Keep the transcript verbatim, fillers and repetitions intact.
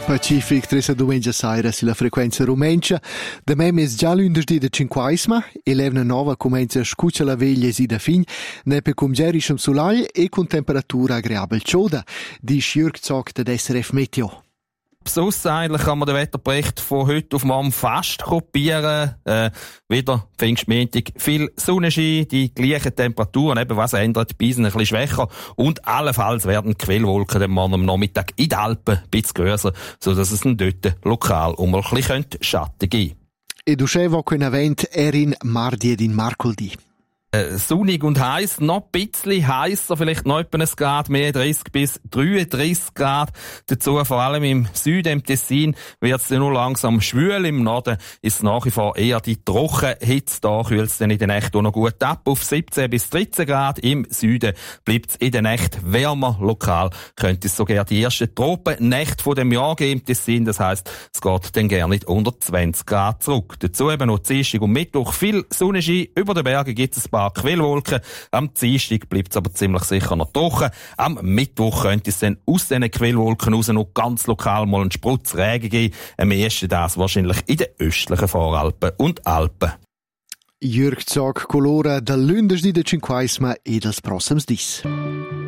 Pacific, tresa domenica sera sulla frequenza rumencia. Da me è già lunedì da cinquaisma e l'evna nova comincia a scuccia la veglia si da fin, ne per comgeri sul solai e con temperatura agreabel cioda. Die Schürg sagt der S R F Meteo. Sonst eigentlich kann man den Wetterbericht von heute auf morgen fast kopieren. Äh, wieder Pfingstmontag, viel Sonnenschein, die gleichen Temperaturen, eben was ändert, Bisen ein bisschen schwächer und allenfalls werden Quellwolken am Morgen am Nachmittag in den Alpen ein bisschen grösser, sodass es dann dort lokal um ein bisschen Schatten geben könnte. E ducevo che un event erin mardi ed in Marcoldi. Äh, sonnig und heiß, noch ein bisschen heißer, vielleicht noch etwa ein Grad mehr, dreißig bis dreiunddreißig Grad. Dazu, vor allem im Süden, im Tessin, wird es nur langsam schwül. Im Norden ist es nach wie vor eher die Trockenhitze. Da kühlt es dann in der Nacht auch noch gut ab auf siebzehn bis dreizehn Grad. Im Süden bleibt es in der Nacht wärmer. Lokal könnte es sogar die ersten Tropennächte von dem Jahr geben im Tessin. Das heisst, es geht dann gerne nicht unter zwanzig Grad zurück. Dazu eben noch Dienstag und Mittwoch viel Sonnenschein. Über den Bergen gibt es ein paar Quellwolken. Am Dienstag bleibt es aber ziemlich sicher noch trocken. Am Mittwoch könnte es dann aus diesen Quellwolken raus noch ganz lokal mal einen Sprutz Regen geben. Am ehesten das wahrscheinlich in den östlichen Voralpen und Alpen. Jürg sagt colora dal lunedì da cinquaisma e dals prossims dis.